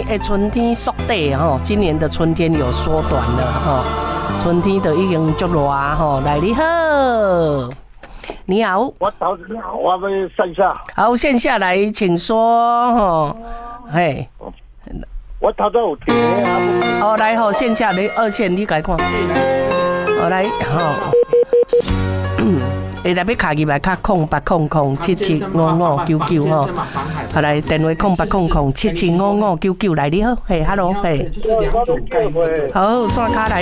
的春天缩短吼，今年的春天有缩短了吼，春天都已经足热吼。来，你好，你好， 我头你好，我要线下。 好，线下来，请说吼，嘿。 我头先有电啊。 哦，来吼，线下你二线你改看。哦，来吼。来要卡入来卡0800775599吼，好来电话0800775599来你好，嘿 ，hello 嘿，好，刷卡来。